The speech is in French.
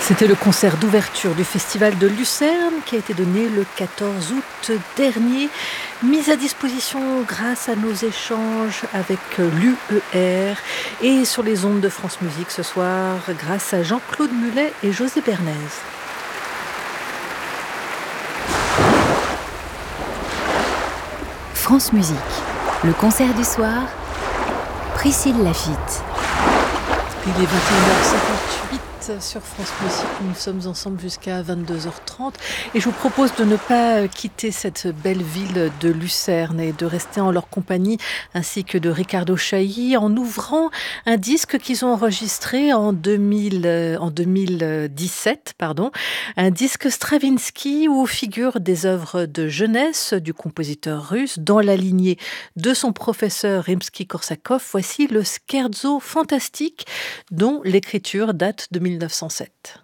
C'était le concert d'ouverture du Festival de Lucerne qui a été donné le 14 août dernier, mis à disposition grâce à nos échanges avec l'UER et sur les ondes de France Musique ce soir grâce à Jean-Claude Mulet et José Bernays. France Musique, le concert du soir, Priscille Laffitte. Il est 21h58 sur France Musique, nous sommes ensemble jusqu'à 22h30 et je vous propose de ne pas quitter cette belle ville de Lucerne et de rester en leur compagnie ainsi que de Ricardo Chailly en ouvrant un disque qu'ils ont enregistré en 2017, un disque Stravinsky où figurent des œuvres de jeunesse du compositeur russe dans la lignée de son professeur Rimsky-Korsakov. Voici le Scherzo fantastique dont l'écriture date de 1907.